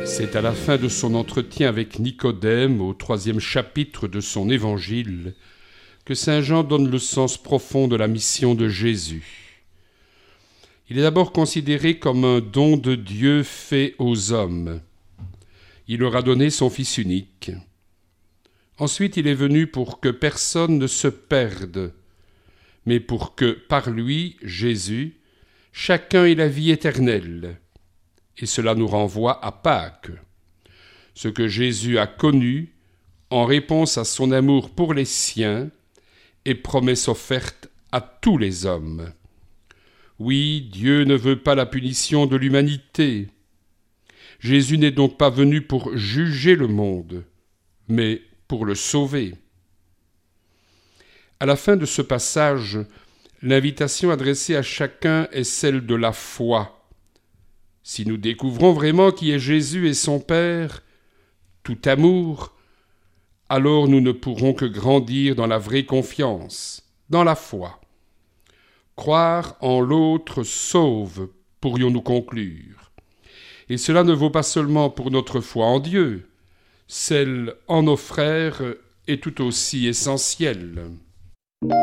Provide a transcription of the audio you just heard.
C'est à la fin de son entretien avec Nicodème, au 3e chapitre de son évangile, que saint Jean donne le sens profond de la mission de Jésus. Il est d'abord considéré comme un don de Dieu fait aux hommes. Il leur a donné son Fils unique. Ensuite, il est venu pour que personne ne se perde, mais pour que, par lui, Jésus, chacun ait la vie éternelle. Et cela nous renvoie à Pâques, ce que Jésus a connu en réponse à son amour pour les siens et promesse offerte à tous les hommes. Oui, Dieu ne veut pas la punition de l'humanité. Jésus n'est donc pas venu pour juger le monde, mais pour le sauver. À la fin de ce passage, l'invitation adressée à chacun est celle de la foi. Si nous découvrons vraiment qui est Jésus et son Père, tout amour, alors nous ne pourrons que grandir dans la vraie confiance, dans la foi. Croire en l'autre sauve, pourrions-nous conclure. Et cela ne vaut pas seulement pour notre foi en Dieu, celle en nos frères est tout aussi essentielle.